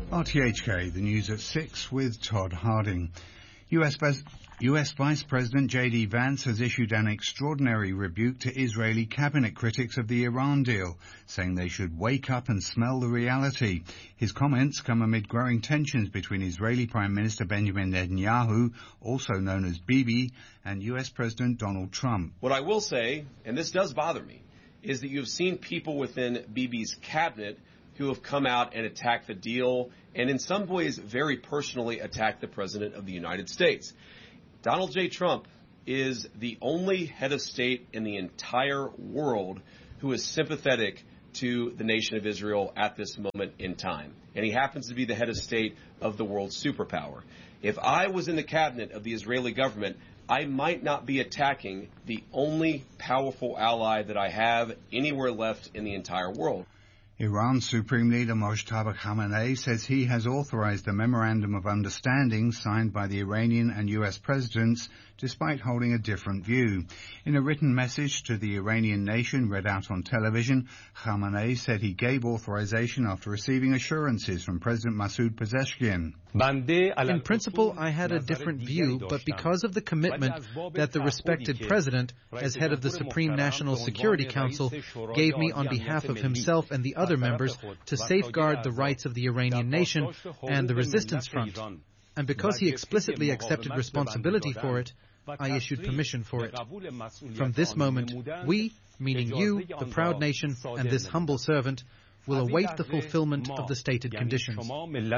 RTHK, the news at 6 with Todd Harding. US Vice President J.D. Vance has issued an extraordinary rebuke to Israeli cabinet critics of the Iran deal, saying they should wake up and smell the reality. His comments come amid growing tensions between Israeli Prime Minister Benjamin Netanyahu, also known as Bibi, and US President Donald Trump. What I will say, and this does bother me, is that you've seen people within Bibi's cabinet who have come out and attacked the deal and in some ways very personally attacked the President of the United States. Donald J. Trump is the only head of state in the entire world who is sympathetic to the nation of Israel at this moment in time. And he happens to be the head of state of the world superpower. If I was in the cabinet of the Israeli government, I might not be attacking the only powerful ally that I have anywhere left in the entire world. Iran's Supreme Leader Mojtaba Khamenei says he has authorized a memorandum of understanding signed by the Iranian and US presidents, despite holding a different view. In a written message to the Iranian nation read out on television, Khamenei said he gave authorization after receiving assurances from President Masoud Pezeshkian. In principle, I had a different view, but because of the commitment that the respected president, as head of the Supreme National Security Council, gave me on behalf of himself and the other members to safeguard the rights of the Iranian nation and the resistance front, and because he explicitly accepted responsibility for it, I issued permission for it. From this moment, we, meaning you, the proud nation, and this humble servant, will await the fulfillment of the stated conditions.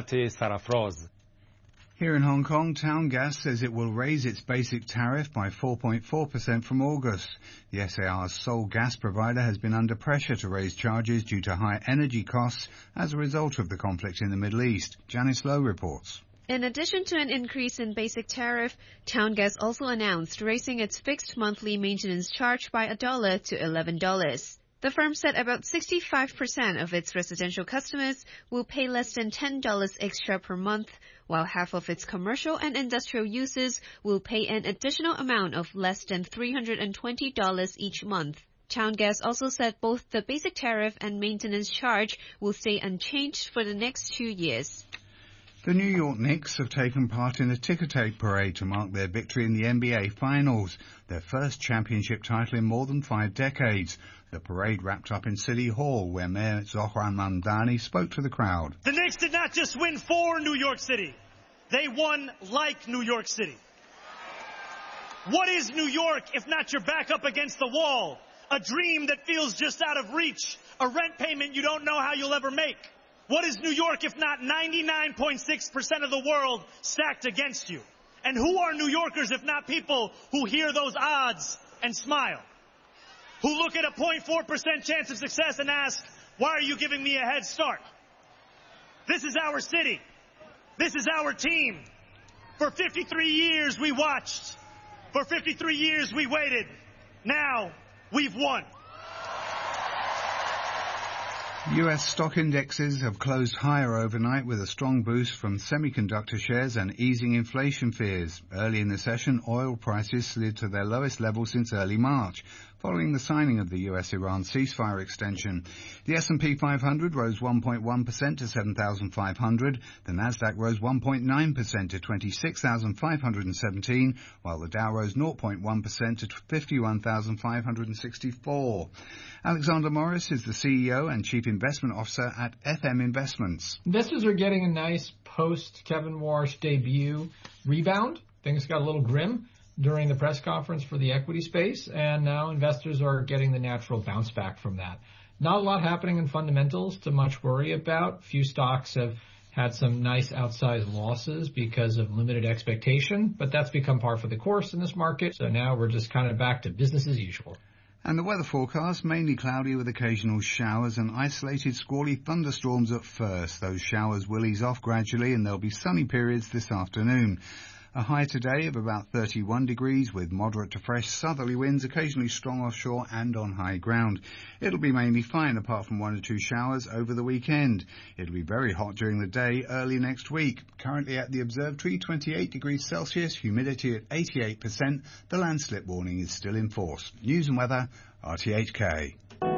Here in Hong Kong, Town Gas says it will raise its basic tariff by 4.4% from August. The SAR's sole gas provider has been under pressure to raise charges due to high energy costs as a result of the conflict in the Middle East. Janice Lowe reports. In addition to an increase in basic tariff, Town Gas also announced raising its fixed monthly maintenance charge by $1 to $11. The firm said about 65% of its residential customers will pay less than $10 extra per month, while half of its commercial and industrial users will pay an additional amount of less than $320 each month. Town Gas also said both the basic tariff and maintenance charge will stay unchanged for the next 2 years. The New York Knicks have taken part in a ticker-tape parade to mark their victory in the NBA Finals, their first championship title in more than 5 decades. The parade wrapped up in City Hall, where Mayor Zohran Mamdani spoke to the crowd. The Knicks did not just win for New York City. They won like New York City. What is New York if not your back up against the wall? A dream that feels just out of reach. A rent payment you don't know how you'll ever make. What is New York if not 99.6% of the world stacked against you? And who are New Yorkers if not people who hear those odds and smile? Who look at a 0.4% chance of success and ask, why are you giving me a head start? This is our city. This is our team. For 53 years we watched. For 53 years we waited. Now we've won. US stock indexes have closed higher overnight with a strong boost from semiconductor shares and easing inflation fears. Early in the session, oil prices slid to their lowest level since early March, following the signing of the US-Iran ceasefire extension. The S&P 500 rose 1.1% to 7,500. The Nasdaq rose 1.9% to 26,517, while the Dow rose 0.1% to 51,564. Alexander Morris is the CEO and Chief Investment Officer at FM Investments. Investors are getting a nice post-Kevin Warsh debut rebound. Things got a little grim during the press conference for the equity space, and now investors are getting the natural bounce back from that. Not a lot happening in fundamentals to much worry about. Few stocks have had some nice outsized losses because of limited expectation, but that's become par for the course in this market. So now we're just kind of back to business as usual. And the weather forecast, mainly cloudy with occasional showers and isolated squally thunderstorms at first. Those showers will ease off gradually and there'll be sunny periods this afternoon. A high today of about 31 degrees with moderate to fresh southerly winds, occasionally strong offshore and on high ground. It'll be mainly fine apart from 1 or 2 showers over the weekend. It'll be very hot during the day early next week. Currently at the observatory, 28 degrees Celsius, humidity at 88%. The landslip warning is still in force. News and weather, RTHK.